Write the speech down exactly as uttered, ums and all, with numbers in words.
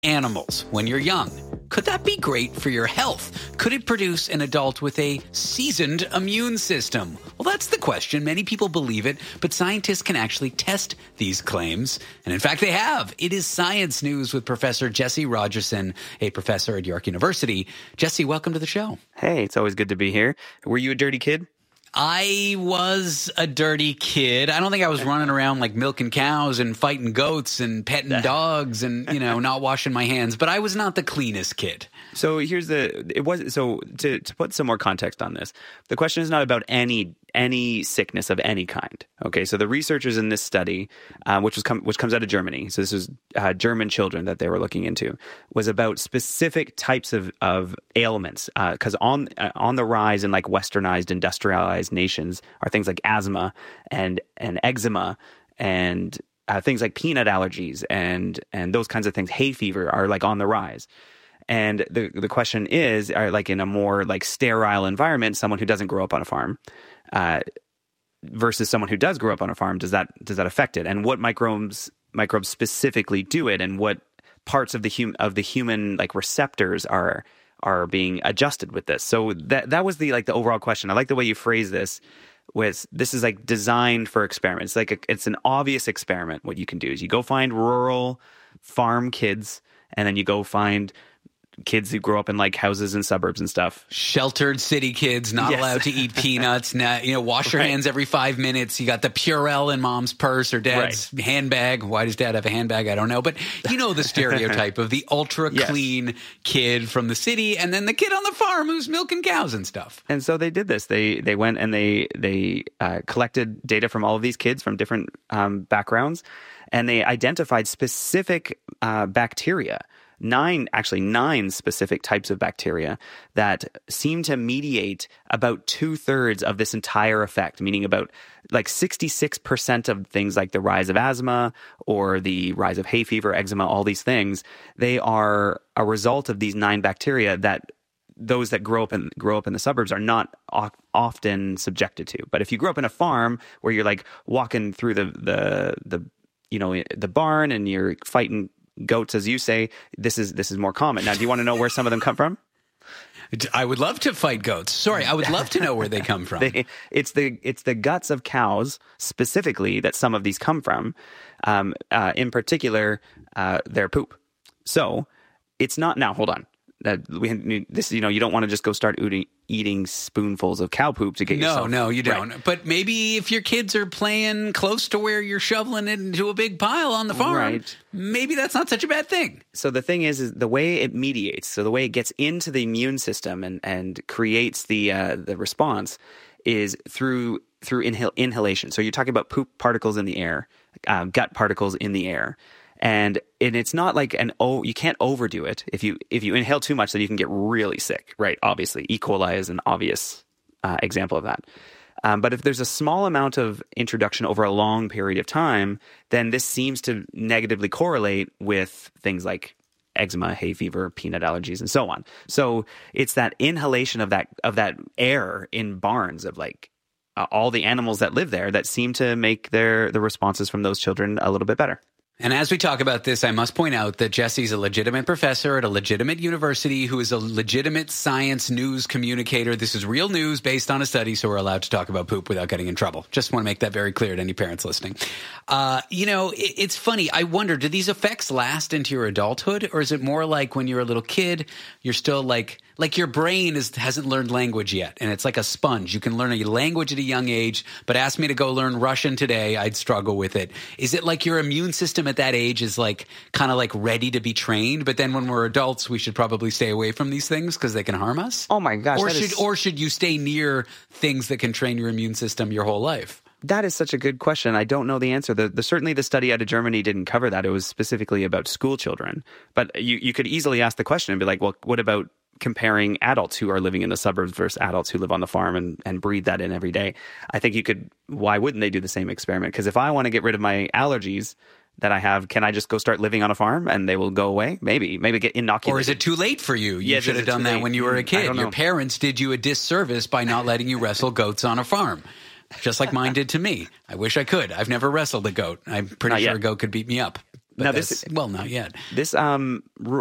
animals when you're young. Could that be great for your health? Could it produce an adult with a seasoned immune system? Well, that's the question. Many people believe it, but scientists can actually test these claims. And in fact, they have. It is Science News with Professor Jesse Rogerson, a professor at York University. Jesse, welcome to the show. Hey, it's always good to be here. Were you a dirty kid? I was a dirty kid. I don't think I was running around like milking cows and fighting goats and petting dogs and, you know, not washing my hands. But I was not the cleanest kid. So here's the it was so to to put some more context on this. The question is not about any any sickness of any kind. Okay, so the researchers in this study, uh, which was com- which comes out of Germany, so this was uh, German children that they were looking into, was about specific types of of ailments. Because uh, on uh, on the rise in like westernized, industrialized nations are things like asthma and and eczema and uh, things like peanut allergies and and those kinds of things. Hay fever are like on the rise. And the the question is, are like in a more like sterile environment, someone who doesn't grow up on a farm, uh, versus someone who does grow up on a farm, does that does that affect it? And what microbes microbes specifically do it, and what parts of the hum, of the human like receptors are are being adjusted with this? So that that was the like the overall question. I like the way you phrase this. With this is like designed for experiments. Like a, it's an obvious experiment. What you can do is you go find rural farm kids, and then you go find kids who grow up in like houses and suburbs and stuff. Sheltered city kids, not yes. allowed to eat peanuts. Not, you know, wash your right. hands every five minutes. You got the Purell in mom's purse or dad's right. handbag. Why does dad have a handbag? I don't know. But you know the stereotype of the ultra clean yes. kid from the city, and then the kid on the farm who's milking cows and stuff. And so they did this. They they went and they they uh, collected data from all of these kids from different um, backgrounds, and they identified specific uh, bacteria. Nine, actually nine specific types of bacteria that seem to mediate about two thirds of this entire effect, meaning about like sixty-six percent of things like the rise of asthma or the rise of hay fever, eczema, all these things, they are a result of these nine bacteria that those that grow up in grow up in the suburbs are not o- often subjected to. But if you grow up in a farm where you're like walking through the the the you know the barn and you're fighting goats, as you say, this is this is more common. Now, do you want to know where some of them come from? I would love to fight goats. Sorry, I would love to know where they come from. they, it's the it's the guts of cows specifically that some of these come from. Um, uh, in particular, uh, their poop. So it's not now. Hold on. Uh, we this you know you don't want to just go start eating, eating spoonfuls of cow poop to get no, yourself. No, no, you don't. Right. But maybe if your kids are playing close to where you're shoveling it into a big pile on the farm, right. maybe that's not such a bad thing. So the thing is, is the way it mediates, so the way it gets into the immune system and, and creates the uh, the response is through through inhal- inhalation. So you're talking about poop particles in the air, uh, gut particles in the air. And and it's not like an oh you can't overdo it. If you if you inhale too much, then you can get really sick, right? Obviously, E. coli is an obvious uh, example of that. Um, but if there's a small amount of introduction over a long period of time, then this seems to negatively correlate with things like eczema, hay fever, peanut allergies, and so on. So it's that inhalation of that of that air in barns of like uh, all the animals that live there that seem to make their the responses from those children a little bit better. And as we talk about this, I must point out that Jesse's a legitimate professor at a legitimate university who is a legitimate science news communicator. This is real news based on a study, so we're allowed to talk about poop without getting in trouble. Just want to make that very clear to any parents listening. Uh, you know, it, it's funny. I wonder, do these effects last into your adulthood, or is it more like when you're a little kid, you're still like – like your brain is, hasn't learned language yet, and it's like a sponge. You can learn a language at a young age, but ask me to go learn Russian today, I'd struggle with it. Is it like your immune system at that age is like kind of like ready to be trained, but then when we're adults, we should probably stay away from these things because they can harm us? Oh my gosh. Or that should is... or should you stay near things that can train your immune system your whole life? That is such a good question. I don't know the answer. The, the certainly the study out of Germany didn't cover that. It was specifically about school children. But you, you could easily ask the question and be like, well, what about comparing adults who are living in the suburbs versus adults who live on the farm and, and breathe that in every day? I think you could, why wouldn't they do the same experiment? Because if I want to get rid of my allergies that I have, can I just go start living on a farm and they will go away? Maybe, maybe get inoculated. Or is it too late for you? You yeah, should have done that when you were a kid. Your parents did you a disservice by not letting you wrestle goats on a farm. Just like mine did to me. I wish I could. I've never wrestled a goat. I'm pretty Not sure yet. a goat could beat me up. But Now this, this- well, not yet. This um,